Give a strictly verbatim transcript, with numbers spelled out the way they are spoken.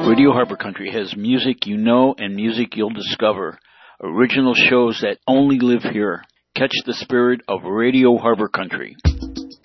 Radio Harbor Country has music you know and music you'll discover. Original shows that only live here. Catch the spirit of Radio Harbor Country.